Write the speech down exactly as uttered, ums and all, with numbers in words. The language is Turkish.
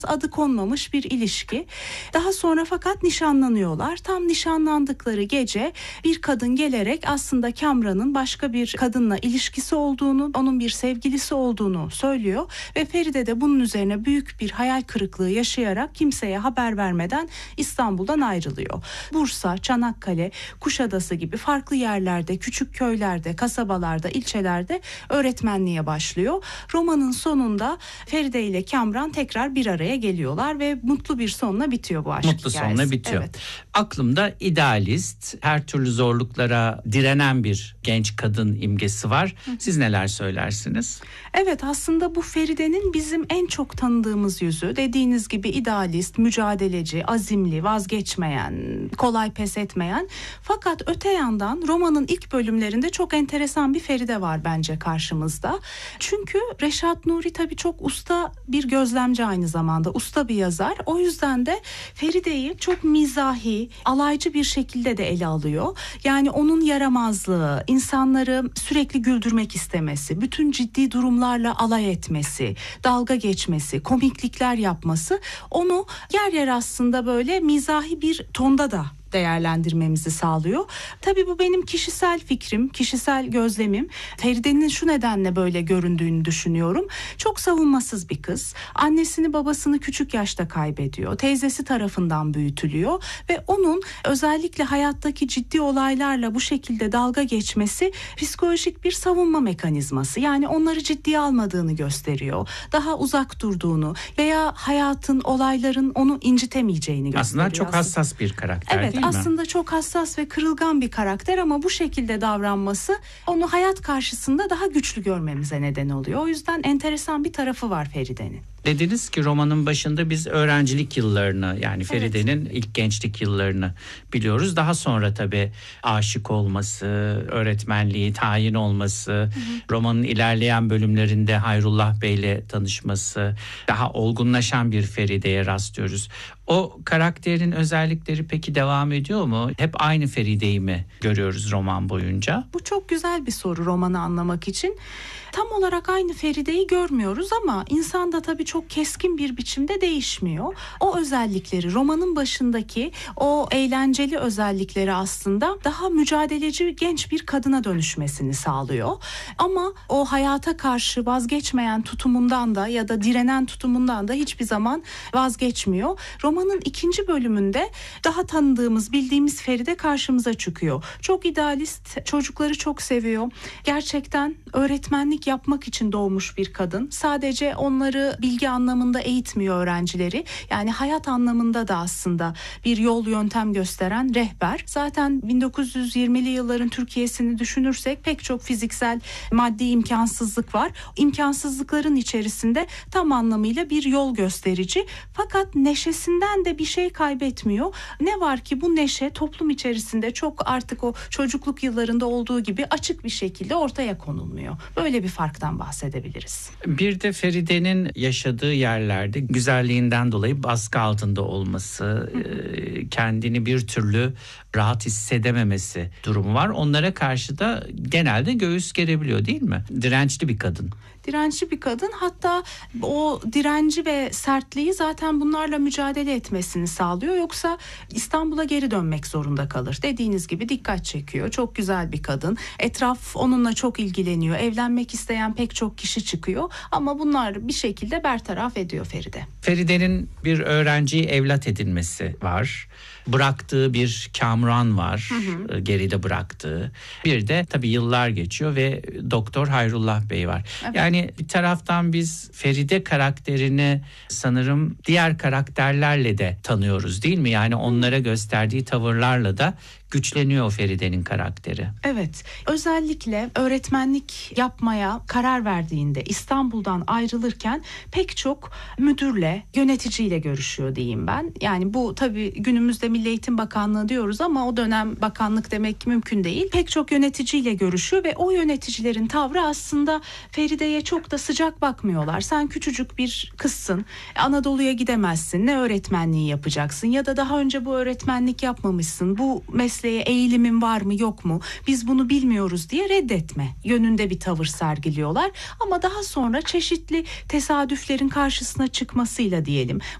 adı konmamış bir ilişki. Daha sonra fakat nişanlanıyorlar. Tam nişanlandıkları gece bir kadın gelerek aslında Kamran'ın başka bir kadınla ilişkisi olduğunu, onun bir sevgilisi olduğunu söylüyor ve Feride de bunun üzerine büyük bir hayal kırıklığı yaşayarak kimseye haber vermeden İstanbul'dan ayrılıyor. Bursa, Çanakkale, Kuşadası gibi farklı yerlerde, küçük köylerde, kasabalarda, ilçelerde öğretmenliğe başlıyor. Romanın sonunda Feride ile Kamran tekrar bir araya geliyorlar ve mutlu bir sonla bitiyor bu aşk mutlu hikayesi. sonla bitiyor. Evet. Aklımda idealist, her türlü zorluklara direnen bir genç kadın imgesi var. Siz neler söylersiniz? Evet, aslında bu Feride'nin bizim en çok tanıdığımız yüzü. Dediğiniz gibi idealist, mücadeleci, azimli, vazgeçmeyen, kolay pes etmeyen. Fakat öte yandan romanın ilk bölümlerinde çok enteresan bir Feride var bence karşımızda. Çünkü Reşat Nuri tabii çok usta bir gözlemci, aynı zamanda usta bir yazar. O yüzden de Feride'yi çok mizahi, alaycı bir şekilde de ele alıyor. Yani onun yaramazlığı, insanları sürekli güldürmek istemesi, bütün ciddi durumlarla alay etmesi, dalga geçmesi, komiklikler yapması onu yer yer aslında böyle mizahi bir tonda da değerlendirmemizi sağlıyor. Tabii bu benim kişisel fikrim, kişisel gözlemim. Feride'nin şu nedenle böyle göründüğünü düşünüyorum. Çok savunmasız bir kız. Annesini babasını küçük yaşta kaybediyor. Teyzesi tarafından büyütülüyor ve onun özellikle hayattaki ciddi olaylarla bu şekilde dalga geçmesi psikolojik bir savunma mekanizması. Yani onları ciddiye almadığını gösteriyor. Daha uzak durduğunu veya hayatın, olayların onu incitemeyeceğini gösteriyor. Aslında çok hassas bir karakter, evet, değil mi? Aslında çok hassas ve kırılgan bir karakter ama bu şekilde davranması onu hayat karşısında daha güçlü görmemize neden oluyor. O yüzden enteresan bir tarafı var Feride'nin. Dediniz ki romanın başında biz öğrencilik yıllarını, yani Feride'nin evet. ilk gençlik yıllarını biliyoruz. Daha sonra tabii aşık olması, öğretmenliği, tayin olması, hı hı. romanın ilerleyen bölümlerinde Hayrullah Bey'le tanışması, daha olgunlaşan bir Feride'ye rastlıyoruz. O karakterin özellikleri peki devam ediyor mu? Hep aynı Feride'yi mi görüyoruz roman boyunca? Bu çok güzel bir soru romanı anlamak için. Tam olarak aynı Feride'yi görmüyoruz ama insan da tabii çok keskin bir biçimde değişmiyor. O özellikleri, romanın başındaki o eğlenceli özellikleri aslında daha mücadeleci genç bir kadına dönüşmesini sağlıyor. Ama o hayata karşı vazgeçmeyen tutumundan da ya da direnen tutumundan da hiçbir zaman vazgeçmiyor. Romanın ikinci bölümünde daha tanıdığımız, bildiğimiz Feride karşımıza çıkıyor. Çok idealist, çocukları çok seviyor. Gerçekten öğretmenlik yapmak için doğmuş bir kadın. Sadece onları bilgi anlamında eğitmiyor öğrencileri. Yani hayat anlamında da aslında bir yol yöntem gösteren rehber. Zaten bin dokuz yüz yirmili yılların Türkiye'sini düşünürsek pek çok fiziksel, maddi imkansızlık var. İmkansızlıkların içerisinde tam anlamıyla bir yol gösterici. Fakat neşesinden de bir şey kaybetmiyor. Ne var ki bu neşe toplum içerisinde çok artık o çocukluk yıllarında olduğu gibi açık bir şekilde ortaya konulmuyor. Böyle bir farktan bahsedebiliriz. Bir de Feride'nin yaşadığı yerlerde güzelliğinden dolayı baskı altında olması, e, kendini bir türlü rahat hissedememesi durumu var. Onlara karşı da genelde göğüs gerebiliyor, değil mi? Dirençli bir kadın. Dirençli bir kadın, hatta o direnci ve sertliği zaten bunlarla mücadele etmesini sağlıyor. Yoksa İstanbul'a geri dönmek zorunda kalır. Dediğiniz gibi dikkat çekiyor. Çok güzel bir kadın. Etraf onunla çok ilgileniyor. Evlenmek isteyen pek çok kişi çıkıyor. Ama bunlar bir şekilde bertaraf ediyor Feride. Feride'nin bir öğrenciyi evlat edinmesi var. Bıraktığı bir Kamran var, hı hı. geride bıraktığı. Bir de tabii yıllar geçiyor ve Doktor Hayrullah Bey var. Evet. Yani bir taraftan biz Feride karakterini sanırım diğer karakterlerle de tanıyoruz, değil mi? Yani onlara gösterdiği tavırlarla da güçleniyor Feride'nin karakteri. Evet, özellikle öğretmenlik yapmaya karar verdiğinde İstanbul'dan ayrılırken pek çok müdürle, yöneticiyle görüşüyor diyeyim ben. Yani bu tabii günümüzde Milli Eğitim Bakanlığı diyoruz ama o dönem bakanlık demek mümkün değil. Pek çok yöneticiyle görüşüyor ve o yöneticilerin tavrı aslında Feride'ye çok da sıcak bakmıyorlar. Sen küçücük bir kızsın, Anadolu'ya gidemezsin, ne öğretmenliği yapacaksın ya da daha önce bu öğretmenlik yapmamışsın, bu mesleği mesleğe eğilimin var mı yok mu, biz bunu bilmiyoruz diye reddetme yönünde bir tavır sergiliyorlar. Ama daha sonra çeşitli tesadüflerin karşısına çıkmasıyla diyelim,